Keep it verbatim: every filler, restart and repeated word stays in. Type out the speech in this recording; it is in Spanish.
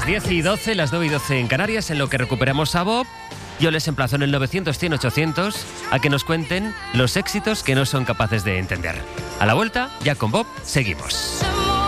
diez y doce, las nueve y doce en Canarias, en lo que recuperamos a Bob. Yo les emplazo en el novecientos, cien, ochocientos a que nos cuenten los éxitos que no son capaces de entender. A la vuelta, ya con Bob, seguimos.